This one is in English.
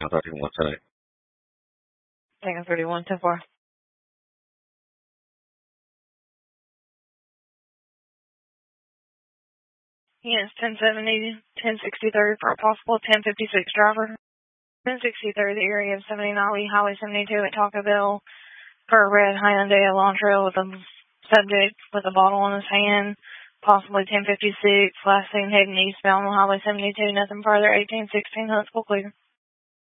31 tonight. Taking 31 so far. Yes, 1070, 1063 for a possible 1056 driver. 1063, the area of 79 Lee Highway 72 at Taco Bell for a red Hyundai Elantra with a subject with a bottle in his hand, possibly 1056, last seen heading eastbound on Highway 72, nothing further, 1816 Huntsville clear.